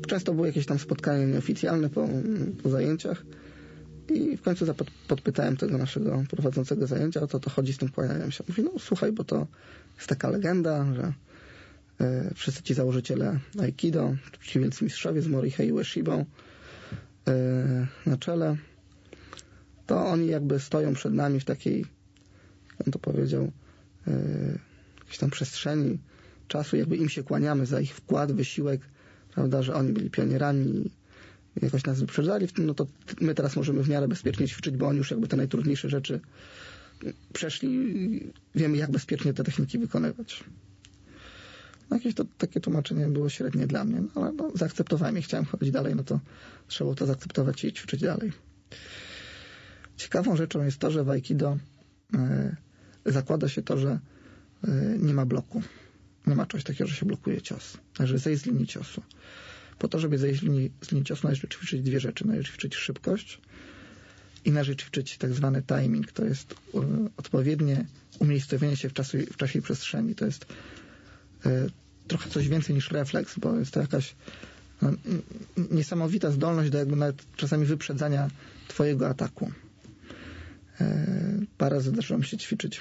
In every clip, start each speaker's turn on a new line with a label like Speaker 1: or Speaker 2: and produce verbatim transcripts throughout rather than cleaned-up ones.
Speaker 1: często były jakieś tam spotkania nieoficjalne po, po zajęciach i w końcu zapod, podpytałem tego naszego prowadzącego zajęcia, o co to chodzi z tym kłanianiem się. Mówi, no słuchaj, bo to jest taka legenda, że y, wszyscy ci założyciele Aikido, ci wielcy mistrzowie z Morihei Ueshibą y, na czele, to oni jakby stoją przed nami w takiej, jak on to powiedział, y, jakiejś tam przestrzeni czasu, jakby im się kłaniamy za ich wkład, wysiłek, prawda, że oni byli pionierami i jakoś nas wyprzedzali w tym, no to my teraz możemy w miarę bezpiecznie ćwiczyć, bo oni już jakby te najtrudniejsze rzeczy przeszli i wiemy, jak bezpiecznie te techniki wykonywać. No jakieś to, takie tłumaczenie było średnie dla mnie, no, ale no, zaakceptowałem i chciałem chodzić dalej, no to trzeba było to zaakceptować i ćwiczyć dalej. Ciekawą rzeczą jest to, że w Aikido y, zakłada się to, że y, nie ma bloku. Nie ma czegoś takiego, że się blokuje cios. Należy zejść z linii ciosu. Po to, żeby zejść z linii, z linii ciosu, należy ćwiczyć dwie rzeczy. Należy ćwiczyć szybkość i należy ćwiczyć tak zwany timing. To jest y, odpowiednie umiejscowienie się w, czasu, w czasie i przestrzeni. To jest y, trochę coś więcej niż refleks, bo jest to jakaś no, niesamowita zdolność do jakby nawet czasami wyprzedzania twojego ataku. Y, parę razy zdarzyło mi się ćwiczyć.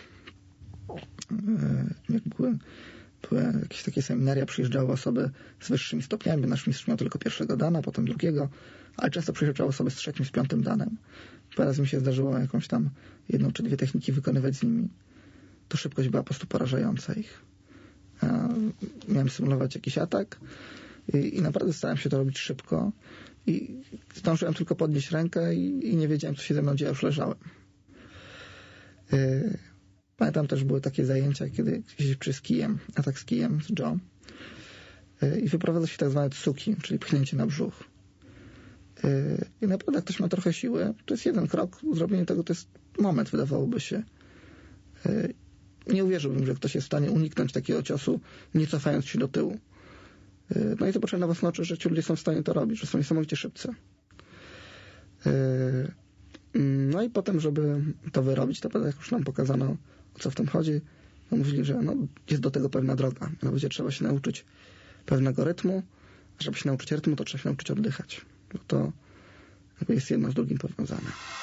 Speaker 1: Y, jak były były jakieś takie seminaria, przyjeżdżały osoby z wyższymi stopniami. Nasz mistrz miał tylko pierwszego dana, potem drugiego, ale często przyjeżdżały osoby z trzecim, z piątym danem. Parę razy mi się zdarzyło jakąś tam jedną czy dwie techniki wykonywać z nimi. To szybkość była po prostu porażająca ich. Ja miałem symulować jakiś atak i, i naprawdę starałem się to robić szybko i zdążyłem tylko podnieść rękę i, i nie wiedziałem, co się ze mną dzieje, już leżałem. Yy, Pamiętam też były takie zajęcia, kiedy przy z kijem, atak z kijem, z Joe yy, i wyprowadza się tak zwane tsuki, czyli pchnięcie na brzuch. Yy, I naprawdę jak ktoś ma trochę siły, to jest jeden krok, zrobienie tego to jest moment, wydawałoby się. Yy, nie uwierzyłbym, że ktoś jest w stanie uniknąć takiego ciosu, nie cofając się do tyłu. Yy, no i zobaczyłem na własne oczy, że ci ludzie są w stanie to robić, że są niesamowicie szybcy. Yy, No i potem, żeby to wyrobić, to jak już nam pokazano, o co w tym chodzi, to mówili, że no, jest do tego pewna droga. Mianowicie trzeba się nauczyć pewnego rytmu, a żeby się nauczyć rytmu, to trzeba się nauczyć oddychać. Bo to jest jedno z drugim powiązane.